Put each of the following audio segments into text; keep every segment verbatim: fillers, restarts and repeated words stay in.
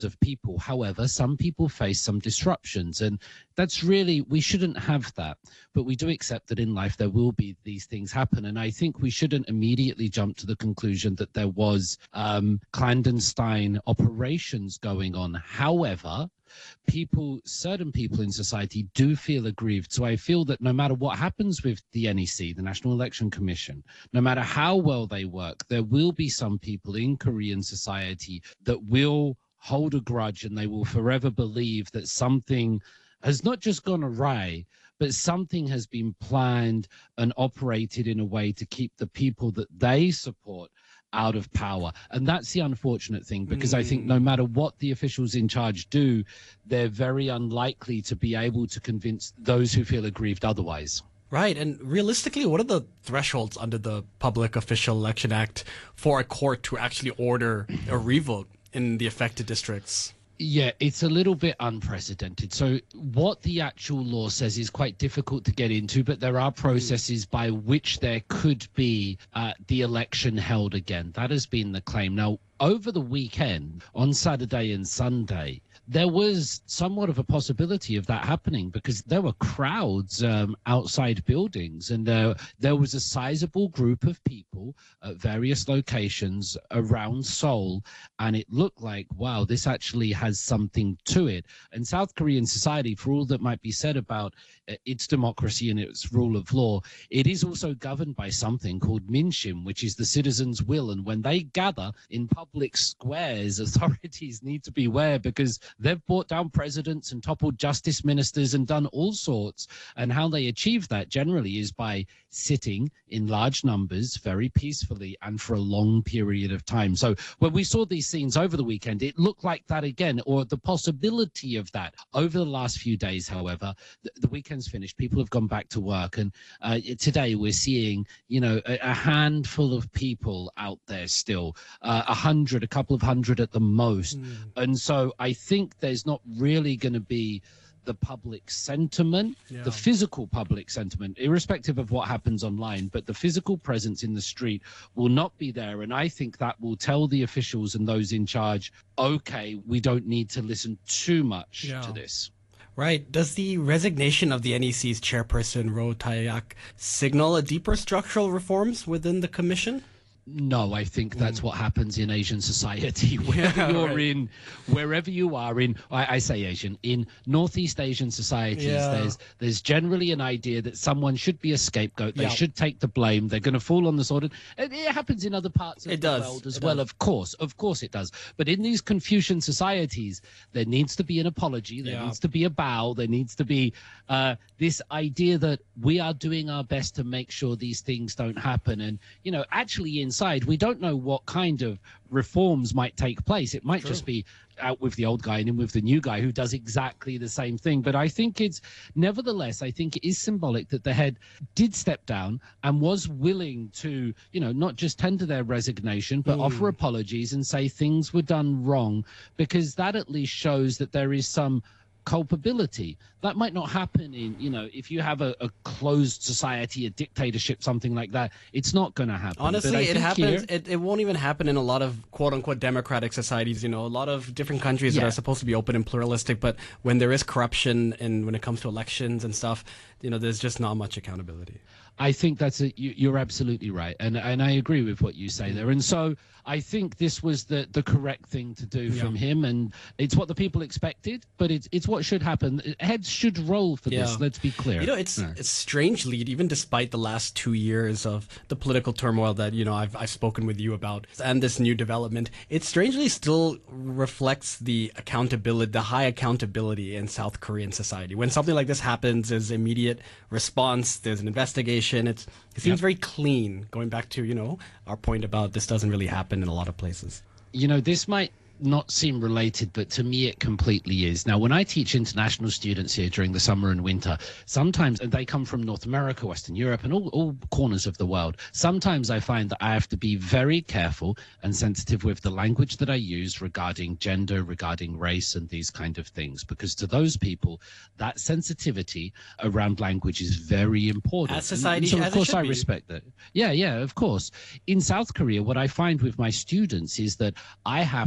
of people. However, some people face some disruptions, and that's really, we shouldn't have that. But we do accept that in life there will be these things happen. And I think we shouldn't immediately jump to the conclusion that there was um, clandestine operations going on. However, people, certain people in society do feel aggrieved. So I feel that no matter what happens with the N E C, the National Election Commission, no matter how well they work, there will be some people in Korean society that will hold a grudge, and they will forever believe that something has not just gone awry, but something has been planned and operated in a way to keep the people that they support out of power. And that's the unfortunate thing, because mm. I think no matter what the officials in charge do, they're very unlikely to be able to convince those who feel aggrieved otherwise. Right. And realistically, what are the thresholds under the Public Official Election Act for a court to actually order a revote in the affected districts? Yeah, it's a little bit unprecedented. So what the actual law says is quite difficult to get into, but there are processes by which there could be uh, the election held again. That has been the claim. Now, over the weekend, on Saturday and Sunday, there was somewhat of a possibility of that happening, because there were crowds um, outside buildings, and uh, there was a sizable group of people at various locations around Seoul, and it looked like, wow, this actually has something to it. And South Korean society, for all that might be said about uh, its democracy and its rule of law, it is also governed by something called Minshim, which is the citizens' will. And when they gather in public squares, authorities need to beware, because they've brought down presidents and toppled justice ministers and done all sorts. And how they achieve that generally is by sitting in large numbers very peacefully and for a long period of time. So when we saw these scenes over the weekend, it looked like that again, or the possibility of that. Over the last few days, however, the, the weekend's finished. People have gone back to work. And uh, today we're seeing, you know, a, a handful of people out there still, uh, a hundred, a couple of hundred at the most. Mm. And so I think there's not really going to be the public sentiment, yeah. the physical public sentiment, irrespective of what happens online, but the physical presence in the street will not be there. And I think that will tell the officials and those in charge, okay, we don't need to listen too much yeah. to this. Right. Does the resignation of the N E C's chairperson, Roh Tae-ak, signal a deeper structural reforms within the commission? No, I think that's mm. what happens in Asian society. Wherever yeah, you're right. in, wherever you are in, I, I say Asian, in Northeast Asian societies, yeah. there's there's generally an idea that someone should be a scapegoat. They yeah. should take the blame. They're going to fall on the sword. And it happens in other parts of it the does. world as it well. Does. Of course, of course it does. But in these Confucian societies, there needs to be an apology. There yeah. needs to be a bow. There needs to be uh, this idea that we are doing our best to make sure these things don't happen. And, you know, actually inside, we don't know what kind of reforms might take place. It might True. just be out with the old guy and in with the new guy who does exactly the same thing. But I think it's, nevertheless, I think it is symbolic that the head did step down and was willing to, you know, not just tender their resignation, but mm. offer apologies and say things were done wrong, because that at least shows that there is some culpability. That might not happen in, you know, if you have a, a closed society, a dictatorship, something like that, it's not going to happen. Honestly, it happens. Here, it, it won't even happen in a lot of quote unquote democratic societies, you know, a lot of different countries yeah. that are supposed to be open and pluralistic. But when there is corruption and when it comes to elections and stuff, you know, there's just not much accountability. I think that's a, you, you're absolutely right. And, and I agree with what you say there. And so I think this was the, the correct thing to do yeah. from him. And it's what the people expected, but it's, it's what should happen. Heads should roll for yeah. this. Let's be clear. You know, it's, no. it's strangely, even despite the last two years of the political turmoil that, you know, I've, I've spoken with you about and this new development, it strangely still reflects the accountability, the high accountability in South Korean society. When something like this happens, there's immediate response, there's an investigation. It's, it seems yep. very clean, going back to, you know, our point about this doesn't really happen in a lot of places. You know, this might not seem related, but to me it completely is. Now, when I teach international students here during the summer and winter, sometimes they come from North America, Western Europe, and all, all corners of the world. Sometimes I find that I have to be very careful and sensitive with the language that I use regarding gender, regarding race, and these kind of things, because to those people, that sensitivity around language is very important. As society, and so, of as course, I be. respect that. Yeah, yeah, of course. In South Korea, what I find with my students is that I have to be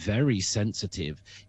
very sensitive